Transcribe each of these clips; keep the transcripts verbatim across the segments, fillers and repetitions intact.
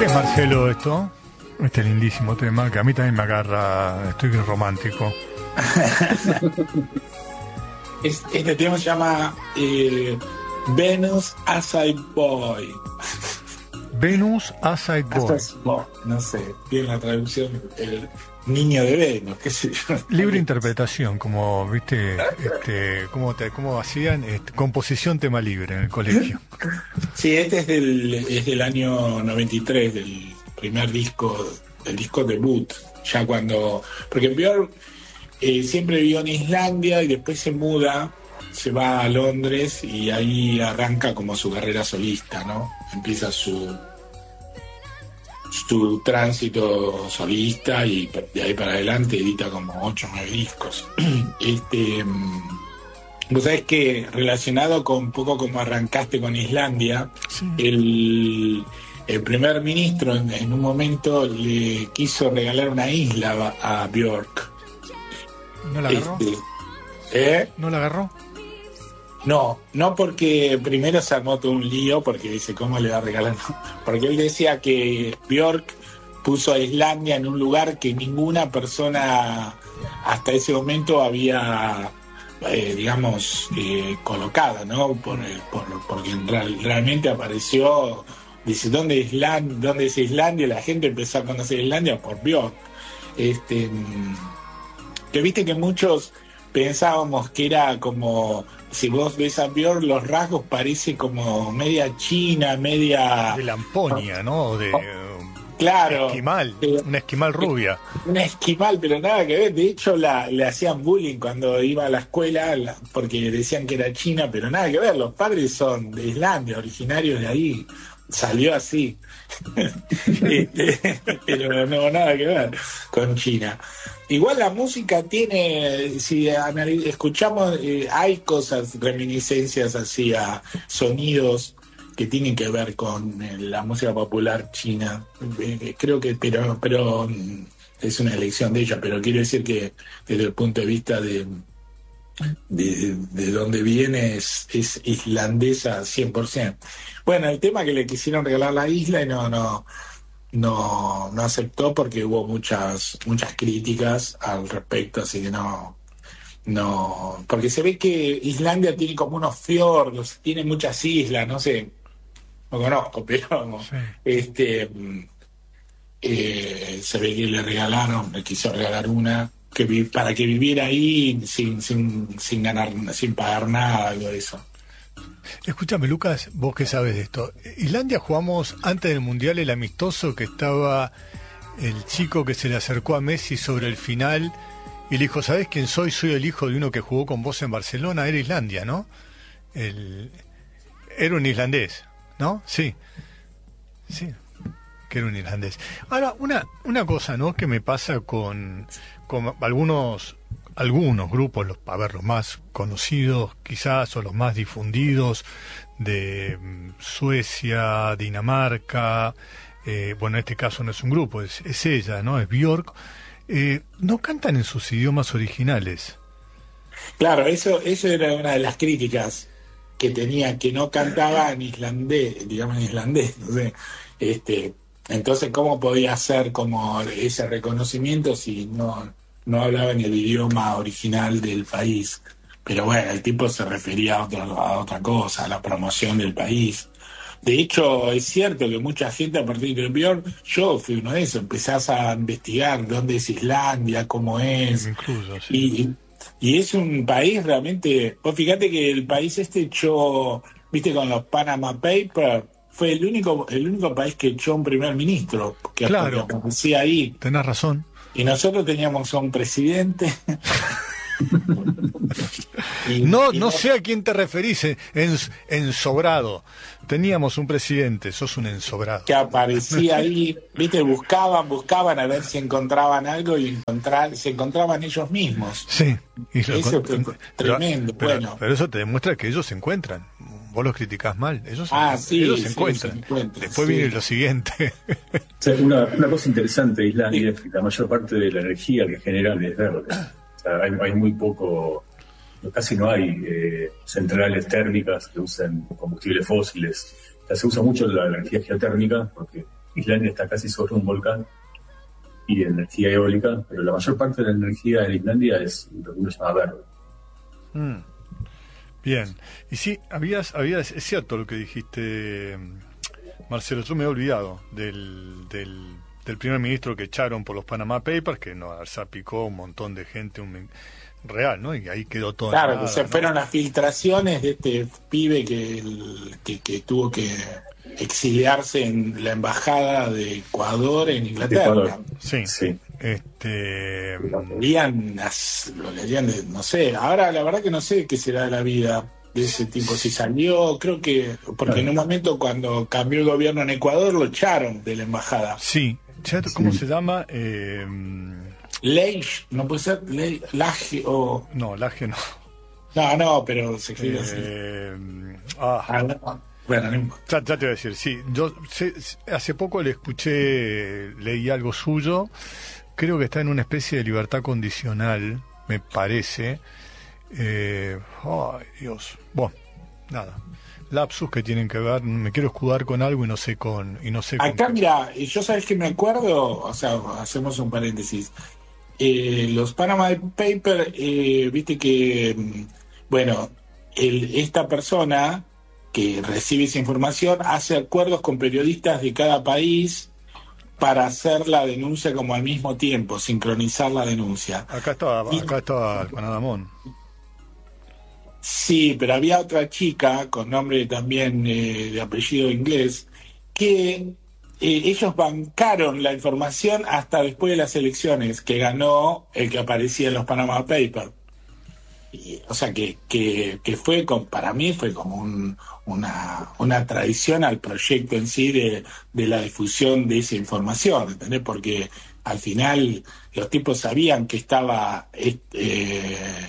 qué es, Marcelo, esto? Este lindísimo tema que a mí también me agarra, estoy romántico. Este tema se llama eh, Venus Acid Boy. Venus Acid Boy. Boy. No sé, tiene la traducción el niño de Venus, qué sé yo. Libre interpretación, como viste, este, como te, como hacían este, composición tema libre en el colegio. Sí, este es del, es del año noventa y tres, del primer disco, del disco debut, ya cuando, porque Björk eh, siempre vivió en Islandia y después se muda, se va a Londres y ahí arranca como su carrera solista, ¿no? Empieza su su tránsito solista y de ahí para adelante edita como ocho o nueve discos. Este, vos sabés que relacionado con un poco como arrancaste con Islandia, sí. el, el primer ministro en, en un momento le quiso regalar una isla a, a Björk. ¿No la agarró? Este, ¿eh? ¿No la agarró? No, no porque primero se armó todo un lío, porque dice, ¿cómo le va a regalar? Porque él decía que Björk puso a Islandia en un lugar que ninguna persona hasta ese momento había, eh, digamos, eh, colocado, ¿no? Por, por, porque real, realmente apareció, dice, ¿dónde, Island, ¿dónde es Islandia? La gente empezó a conocer Islandia por Björk. Este, que viste que muchos pensábamos que era como, si vos ves a Björk, los rasgos parece como media china, media... De Lamponia, ¿no? De, claro. Esquimal, eh, una esquimal rubia. Una esquimal, pero nada que ver. De hecho, la, le hacían bullying cuando iba a la escuela, la, porque decían que era china, pero nada que ver. Los padres son de Islandia, originarios de ahí. Salió así. este, pero no, nada que ver con China. Igual la música tiene, si escuchamos, eh, hay cosas, reminiscencias así a sonidos que tienen que ver con eh, la música popular china. Eh, creo que, pero, pero es una elección de ella, pero quiero decir que desde el punto de vista de de, de donde viene es, es islandesa cien por ciento. Bueno, el tema que le quisieron regalar la isla y no, no, no, no aceptó porque hubo muchas, muchas críticas al respecto, así que no, no, porque se ve que Islandia tiene como unos fiordos, tiene muchas islas, no sé, no conozco, pero sí. este eh, se ve que le regalaron, le quiso regalar una que vi, para que viviera ahí sin, sin, sin ganar, sin pagar nada, algo de eso. Escúchame, Lucas, vos que sabes de esto. Islandia jugamos antes del Mundial el amistoso que estaba el chico que se le acercó a Messi sobre el final y le dijo, ¿sabés quién soy? Soy el hijo de uno que jugó con vos en Barcelona. Era Islandia, ¿no? El... Era un islandés, ¿no? Sí. Sí, que era un irlandés. Ahora, una, una cosa, ¿no?, que me pasa con, con algunos, algunos grupos, los, a ver, los más conocidos quizás, o los más difundidos, de Suecia, Dinamarca, eh, bueno, en este caso no es un grupo, es, es ella, ¿no?, es Björk, eh, no cantan en sus idiomas originales. Claro, eso, eso era una de las críticas que tenía, que no cantaba en islandés, digamos en islandés, no sé, este... Entonces, ¿cómo podía hacer como ese reconocimiento si no, no hablaba en el idioma original del país? Pero bueno, el tipo se refería a, otro, a otra cosa, a la promoción del país. De hecho, es cierto que mucha gente a partir de Björk, yo fui uno de esos, empezás a investigar dónde es Islandia, cómo es. Incluso, sí. y, y es un país realmente... Vos fíjate que el país este echó, viste, con los Panama Papers, fue el único el único país que echó un primer ministro que claro, aparecía ahí. Tenés razón. Y nosotros teníamos a un presidente. y, no y no sé a quién te referís, en, ensobrado. Teníamos un presidente, sos un ensobrado. Que aparecía ahí, viste, buscaban, buscaban a ver si encontraban algo y encontrar, se encontraban ellos mismos. Sí. Y lo eso fue tremendo. Pero, bueno. pero eso te demuestra que ellos se encuentran. Vos los criticás mal, ellos, ah, se, sí, ellos sí, se encuentran. Se encuentran Después sí. viene lo siguiente. O sea, una, una cosa interesante de Islandia es que la mayor parte de la energía que generan es verde. O sea, hay, hay muy poco, casi no hay eh, centrales térmicas que usen combustibles fósiles. O sea, se usa mucho la, la energía geotérmica porque Islandia está casi sobre un volcán y de energía eólica, pero la mayor parte de la energía en Islandia es lo que uno llama verde. Mm. Bien. Y sí, habías, habías, es cierto lo que dijiste, Marcelo, yo me he olvidado del, del, del primer ministro que echaron por los Panama Papers, que no salpicó un montón de gente, un real, ¿no? Y ahí quedó todo. Claro, nada, que se ¿no? fueron las filtraciones de este pibe que, el, que, que tuvo que exiliarse en la embajada de Ecuador en Inglaterra. Ecuador. Sí. Sí. Este, Lo querían, lo querían de- no sé, ahora la verdad que no sé qué será de la vida de ese tipo, si salió, creo que, porque en un momento cuando cambió el gobierno en Ecuador lo echaron de la embajada. sí. Ya, ¿cómo Sí. se llama? Eh, Leish, no puede ser, Ley- Laje o... no, Laje no. No, no, pero se escribe así. Eh, ah, Ah, no. Bueno, no importa. Ya, ya te voy a decir, sí. Yo sé- hace poco le escuché, leí algo suyo. Creo que está en una especie de libertad condicional, me parece. Eh, ay, Dios. Bueno, nada. Lapsus que tienen que ver. Me quiero escudar con algo y no sé con. Y no sé con Acá, qué. mira, y yo sabes que me acuerdo, o sea, hacemos un paréntesis. Eh, los Panama Papers, eh, viste que, mm, bueno, el, esta persona que recibe esa información hace acuerdos con periodistas de cada país para hacer la denuncia como al mismo tiempo, sincronizar la denuncia. Acá estaba, acá estaba el Panadamón. Sí, pero había otra chica con nombre también eh, de apellido inglés que eh, ellos bancaron la información hasta después de las elecciones, que ganó el que aparecía en los Panama Papers. Y, o sea, que, que, que fue, con, para mí fue como un, una, una traición al proyecto en sí de, de la difusión de esa información, ¿entendés? Porque al final los tipos sabían que estaba este, eh,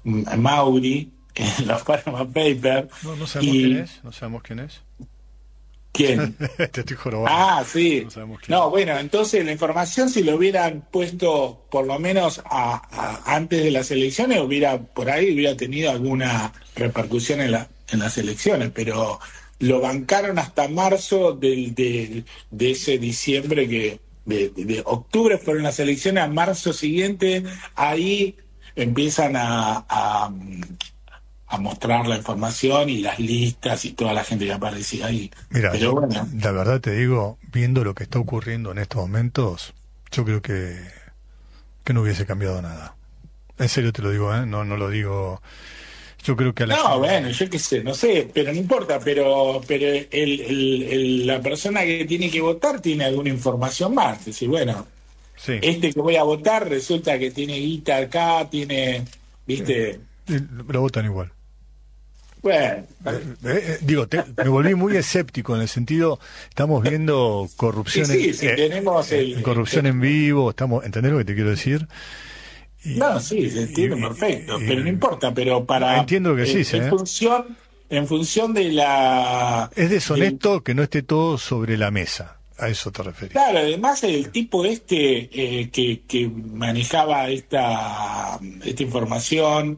Mauri en los Panama Papers. No, no sabemos y, quién es. No sabemos quién es. ¿Quién? Te estoy jorobando. Ah, sí. No sabemos quién. No, bueno, entonces la información, si lo hubieran puesto por lo menos a, a- antes de las elecciones, hubiera por ahí hubiera tenido alguna repercusión en, la, en las elecciones, pero lo bancaron hasta marzo del, del- de ese diciembre que de, de- de octubre fueron las elecciones, a marzo siguiente ahí empiezan a, a, a mostrar la información y las listas y toda la gente que aparecía ahí. Mira, Pero yo, bueno. la verdad te digo, viendo lo que está ocurriendo en estos momentos, yo creo que, que no hubiese cambiado nada. En serio te lo digo, ¿eh? No, no lo digo. Yo creo que a la No, gente- bueno, yo qué sé, no sé, pero no importa, pero pero el, el- el- la persona que tiene que votar tiene alguna información más. Es decir, bueno, sí. este que voy a votar resulta que tiene guita acá, tiene, viste, Y lo votan igual. bueno, Eh, eh, digo, te- me volví muy escéptico en el sentido, estamos viendo corrupción, Sí, sí, en, sí, tenemos el- corrupción en vivo, estamos, ¿entendés lo que te quiero decir? Y- no, sí, se entiende y- perfecto, y- pero no importa, pero para... Entiendo que sí, en, sí, en ¿eh? función, en función de la... Es deshonesto que no esté todo sobre la mesa, a eso te referís. Claro, además el tipo este eh, que, que manejaba esta, esta información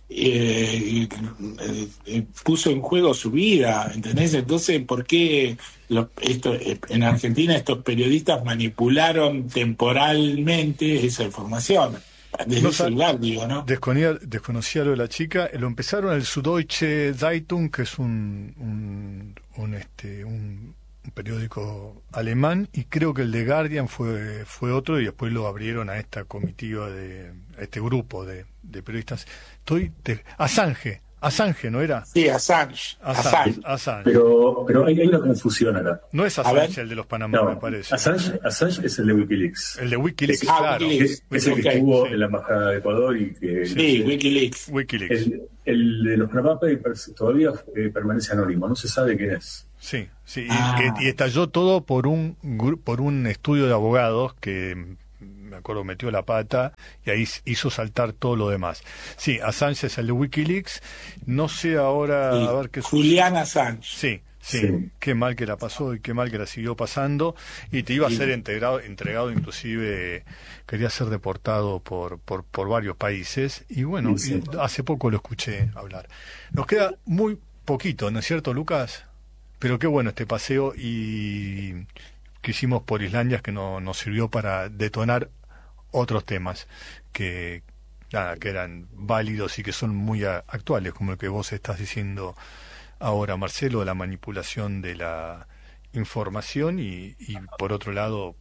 eh, eh, eh, puso en juego su vida, ¿entendés? Entonces, ¿por qué lo- esto, eh, en Argentina estos periodistas manipularon temporalmente esa información? Desde No el sab- celular, digo, ¿no? Desconocía, desconocía lo de la chica, lo empezaron en el Süddeutsche Zeitung, que es un, un, un, este, un, un periódico alemán, y creo que el de Guardian fue, fue otro, y después lo abrieron a esta comitiva, de a este grupo de, de periodistas. Estoy te- Assange, Assange, ¿no era? Sí, Assange. Assange, Assange. Assange. Pero, pero hay, hay una confusión acá. No es A Assange ver. el de los Panamá, No, me parece. Assange, Assange es el de Wikileaks. El de Wikileaks, Ah, claro. Wikileaks. Que es el que Ok, estuvo sí. en la embajada de Ecuador y que Sí, Wikileaks. Wikileaks. el, el de los Panama Papers todavía eh, permanece anónimo, no se sabe quién es. Sí, sí, y, Ah. y estalló todo por un gru- por un estudio de abogados que mm, me acuerdo metió la pata y ahí s- hizo saltar todo lo demás. Sí, Assange es el de Wikileaks, no sé ahora Sí. a ver qué su- Julian Assange. Sí, sí, Sí. qué mal que la pasó y qué mal que la siguió pasando y te iba a Sí. ser entregado, entregado inclusive quería ser deportado por por, por varios países y bueno, Sí, sí. y hace poco lo escuché hablar. Nos queda muy poquito, ¿no es cierto, Lucas? Pero qué bueno este paseo y que hicimos por Islandia que no, nos sirvió para detonar otros temas que, nada, que eran válidos y que son muy a, actuales, como el que vos estás diciendo ahora, Marcelo, de la manipulación de la información y, y por otro lado,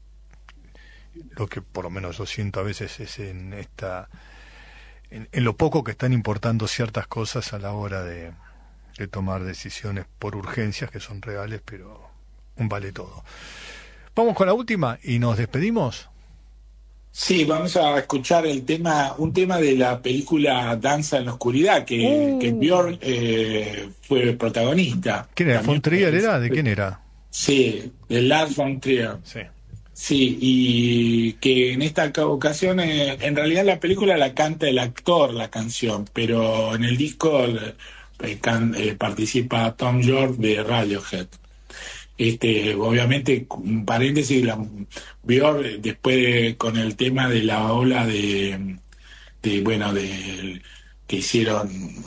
lo que por lo menos yo siento a veces es en esta en, en lo poco que están importando ciertas cosas a la hora de, de tomar decisiones por urgencias que son reales, pero un vale todo. Vamos con la última y nos despedimos. Sí, vamos a escuchar el tema, un tema de la película Danza en la Oscuridad, que, uh. que Björk eh, fue protagonista. ¿Quién era? ¿Von Trier era? ¿De quién era? Sí, de Lars von Trier. Sí. Sí, y que en esta ocasión, eh, en realidad la película la canta el actor, la canción, pero en el disco eh, can, eh, participa Tom York de Radiohead. Este, obviamente, un paréntesis, la Björk después de, con el tema de la ola de, de bueno, de que hicieron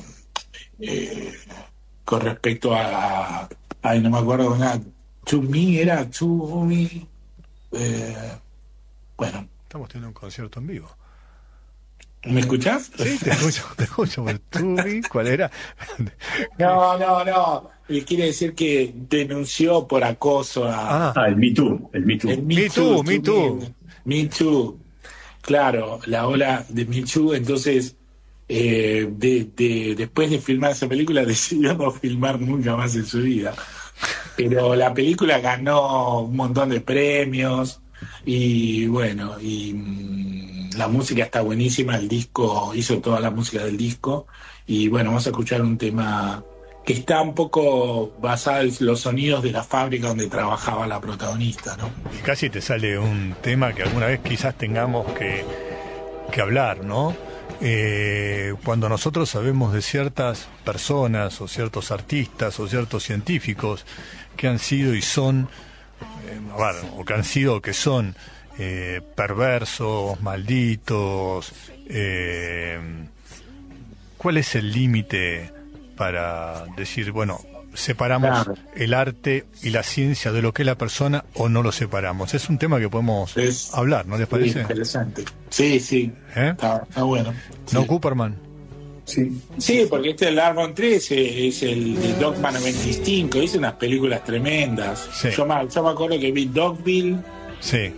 eh, con respecto a, a, ay, no me acuerdo nada, To Me, era To Me. Eh, bueno, estamos teniendo un concierto en vivo. ¿Me escuchás? Sí, te escucho, te escucho. ¿Cuál era? No, no, no. Quiere decir que denunció por acoso a... Ah, ah el Me Too. El Me Too. El Me, Me Too, Me Too. Me, me Too. Claro, la ola de Me Too. Entonces, eh, de, de, después de filmar esa película, decidió no filmar nunca más en su vida. Pero la película ganó un montón de premios y bueno, y mmm, la música está buenísima, el disco, hizo toda la música del disco y bueno, vamos a escuchar un tema que está un poco basado en los sonidos de la fábrica donde trabajaba la protagonista, ¿no? Y casi te sale un tema que alguna vez quizás tengamos que, que hablar, ¿no? Eh, cuando nosotros sabemos de ciertas personas o ciertos artistas o ciertos científicos que han sido y son eh, bueno, o que han sido o que son eh, perversos, malditos, eh, ¿cuál es el límite para decir, bueno, separamos claro. el arte y la ciencia de lo que es la persona o no lo separamos? Es un tema que podemos es, hablar, ¿no les parece? Sí, interesante. Sí, sí. ¿Eh? Está, está bueno. ¿No, sí. Cooperman? Sí. Sí, porque este Lars von Trier es, es el de Dogma noventa y cinco, hizo unas películas tremendas. Sí. Yo, me, yo me acuerdo que vi Dogville. Sí.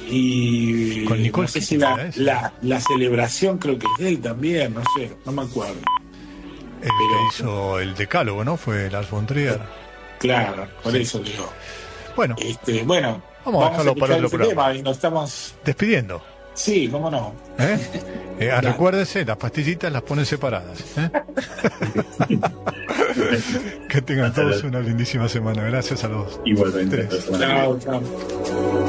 Y con Nicole, no sé si la, la, la celebración creo que es de él también, no sé, no me acuerdo. El Pero, que hizo el decálogo, ¿no? Fue Lars von Trier. Claro, por sí. eso digo. Bueno, este, bueno, vamos, vamos a dejarlo para otro programa. Y nos estamos despidiendo. Sí, cómo no. ¿Eh? Eh, claro. Recuérdese, las pastillitas las ponen separadas. ¿eh? Que tengan todos una lindísima semana. Gracias a los Igualmente. Chao, chao.